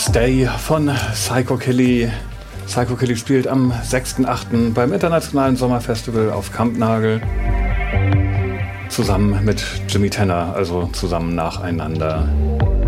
Stay von Psycho Killy. Psycho Killy spielt am 6.8. beim Internationalen Sommerfestival auf Kampnagel. Zusammen mit Jimmy Tenner, also zusammen nacheinander.